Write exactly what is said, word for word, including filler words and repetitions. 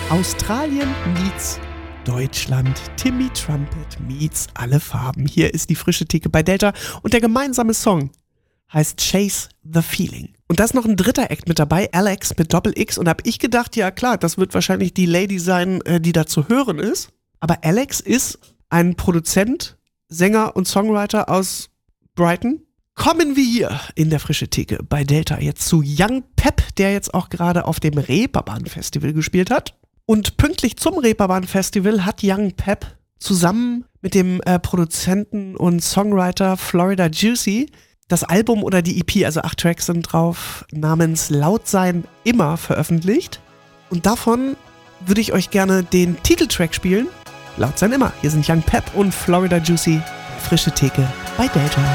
Australien meets Deutschland. Timmy Trumpet meets alle Farben. Hier ist die frische Theke bei Delta und der gemeinsame Song heißt Chase the Feeling. Und da ist noch ein dritter Act mit dabei, Alex mit Doppel-X. Und da hab ich gedacht, ja klar, das wird wahrscheinlich die Lady sein, die da zu hören ist. Aber Alex ist ein Produzent, Sänger und Songwriter aus Brighton. Kommen wir hier in der frische Theke bei Delta jetzt zu Young Pep, der jetzt auch gerade auf dem Reeperbahn-Festival gespielt hat. Und pünktlich zum Reeperbahn-Festival hat Young Pep zusammen mit dem äh, Produzenten und Songwriter Florida Juicy das Album oder die E P, also acht Tracks sind drauf, namens Laut sein immer veröffentlicht. Und davon würde ich euch gerne den Titeltrack spielen. Laut sein immer. Hier sind Young Pep und Florida Juicy. Frische Theke bei Delta.